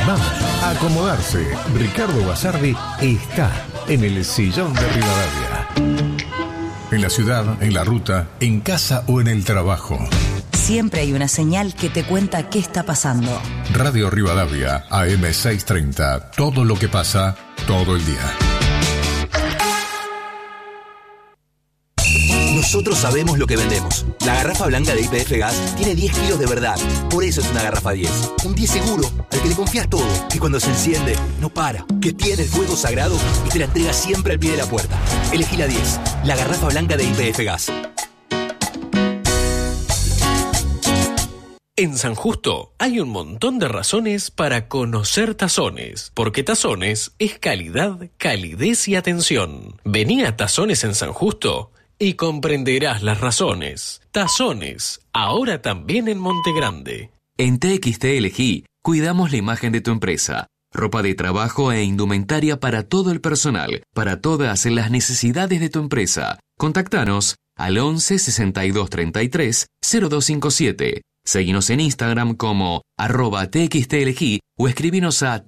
animamos a acomodarse. Ricardo Basardi está en el sillón de Rivadavia. En la ciudad, en la ruta, en casa o en el trabajo. Siempre hay una señal que te cuenta qué está pasando. Radio Rivadavia, AM 630. Todo lo que pasa, todo el día. Nosotros sabemos lo que vendemos. La garrafa blanca de YPF Gas tiene 10 kilos de verdad. Por eso es una garrafa 10. Un 10 seguro, al que le confías todo. Que cuando se enciende, no para. Que tiene el fuego sagrado y te la entrega siempre al pie de la puerta. Elegí la 10. La garrafa blanca de YPF Gas. En San Justo hay un montón de razones para conocer Tazones, porque Tazones es calidad, calidez y atención. Vení a Tazones en San Justo y comprenderás las razones. Tazones, ahora también en Monte Grande. En TXT Elegí, cuidamos la imagen de tu empresa. Ropa de trabajo e indumentaria para todo el personal, para todas las necesidades de tu empresa. Contactanos al 11 62 33 0257. Seguinos en Instagram como @txtelegí o escribinos a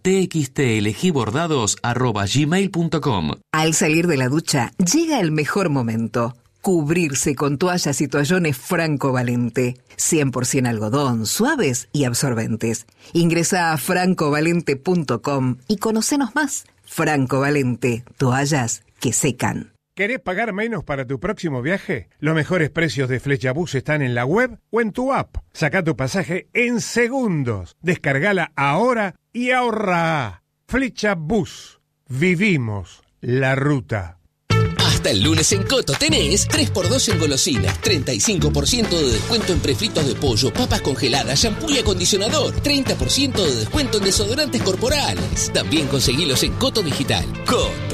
txtelegibordados@gmail.com. Al salir de la ducha, llega el mejor momento. Cubrirse con toallas y toallones Franco Valente. 100% algodón, suaves y absorbentes. Ingresa a francovalente.com y conocenos más. Franco Valente, toallas que secan. ¿Querés pagar menos para tu próximo viaje? Los mejores precios de Flechabús están en la web o en tu app. Saca tu pasaje en segundos. Descargala ahora y ahorra. Flechabús. Vivimos la ruta. Hasta el lunes en Coto tenés 3x2 en golosinas, 35% de descuento en prefritos de pollo, papas congeladas, shampoo y acondicionador, 30% de descuento en desodorantes corporales. También conseguilos en Coto Digital. Coto.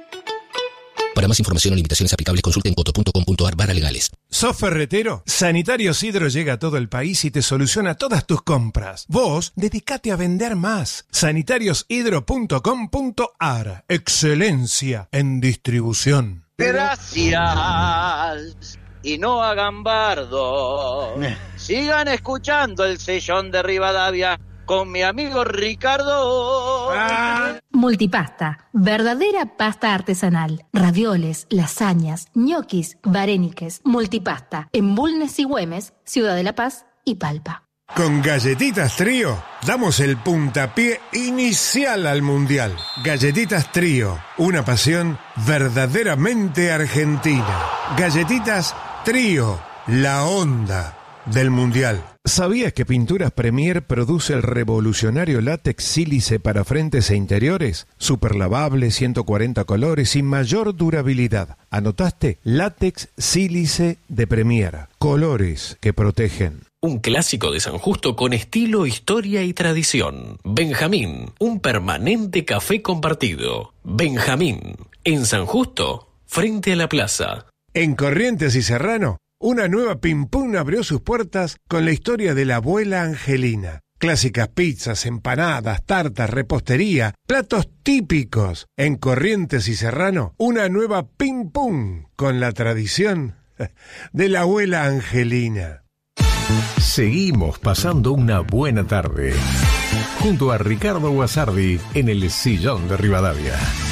Para más información o limitaciones aplicables, consulten coto.com.ar/legales. ¿Sos ferretero? Sanitarios Hidro llega a todo el país y te soluciona todas tus compras. Vos, dedicate a vender más. sanitariosHidro.com.ar. Excelencia en distribución. Gracias. Y no hagan bardo. Sigan escuchando el sillón de Rivadavia con mi amigo Ricardo. Multipasta, verdadera pasta artesanal. Ravioles, lasañas, ñoquis, varéniques. Multipasta, en Bulnes y Güemes, Ciudad de La Paz y Palpa. Con Galletitas Trío damos el puntapié inicial al Mundial. Galletitas Trío, una pasión verdaderamente argentina. Galletitas Trío, la onda del Mundial. ¿Sabías que Pinturas Premier produce el revolucionario látex sílice para frentes e interiores? Super lavable, 140 colores y mayor durabilidad. ¿Anotaste? Látex sílice de Premier. Colores que protegen. Un clásico de San Justo con estilo, historia y tradición. Benjamín, un permanente café compartido. Benjamín, en San Justo, frente a la plaza. En Corrientes y Serrano, una nueva Pim Pum abrió sus puertas con la historia de la abuela Angelina. Clásicas pizzas, empanadas, tartas, repostería, platos típicos. En Corrientes y Serrano, una nueva Pim Pum con la tradición de la abuela Angelina. Seguimos pasando una buena tarde junto a Ricardo Basardi en el sillón de Rivadavia.